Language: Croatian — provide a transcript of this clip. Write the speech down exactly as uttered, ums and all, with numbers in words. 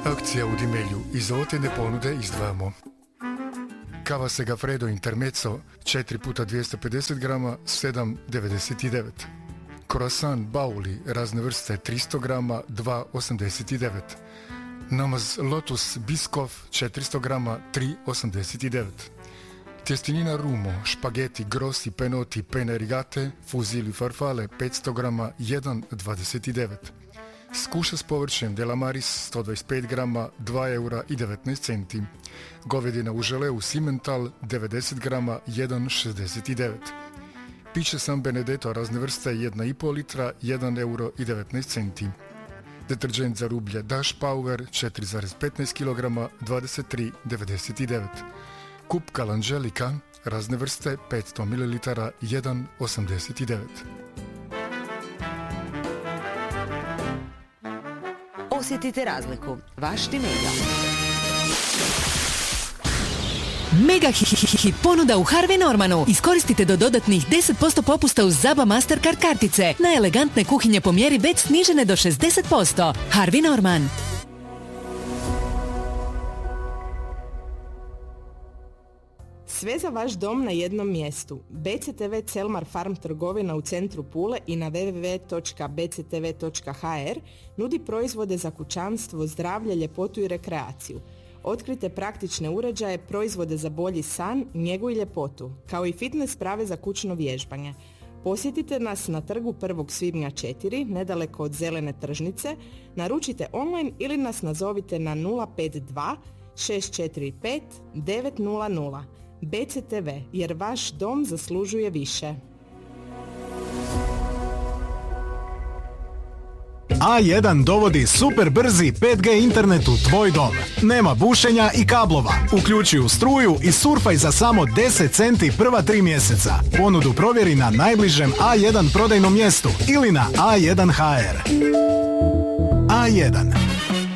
Akcija u Dimelju. Iz ovotene ponude izdvajamo kava Segafredo Intermezzo četiri puta dvjesto pedeset grama sedam devedeset devet. Croissant Bauli razne vrste tristo grama dva osamdeset devet. Namaz Lotus Biskov četiristo grama tri osamdeset devet. Tjestinina Rumo, špageti Grossi Penoti Pene Rigate, Fusilli Farfale petsto grama jedan dvadeset devet. Skuša s povrćem Delamaris sto dvadeset pet grama dva eura i devetnaest centi. Govedina u želeu Simmental devedeset grama jedan šezdeset devet. Piće San Benedetto razne vrste jedna i pol litra jedan euro i devetnaest centi. Deterđent za rublje Dash Power četiri zarez petnaest kilograma dvadeset tri devedeset devet. Kupka L'Angelica razne vrste petsto mililitara jedan osamdeset devet. Osjetite razliku. Vaš Dimelio. Mega hit, hit, hit ponuda u Harvey Normanu. Iskoristite do dodatnih deset posto popusta uz Zaba Mastercard kartice. Na elegantne kuhinje po mjeri već snižene do šezdeset posto. Harvey Norman. Sve za vaš dom na jednom mjestu. B C T V Celmar Farm trgovina u centru Pule i na w w w točka b c t v točka h r nudi proizvode za kućanstvo, zdravlje, ljepotu i rekreaciju. Otkrite praktične uređaje, proizvode za bolji san, njegu i ljepotu, kao i fitness sprave za kućno vježbanje. Posjetite nas na trgu prvog svibnja četiri, nedaleko od Zelene tržnice, naručite online ili nas nazovite na nula pet dva šest četiri pet devet nula nula. B C T V, jer vaš dom zaslužuje više. A jedan dovodi super brzi pet G internet u tvoj dom. Nema bušenja i kablova. Uključuju struju i surfaj za samo deset centi prva tri mjeseca. Ponudu provjeri na najbližem A jedan prodajnom mjestu ili na a jedan ha er. A jedan.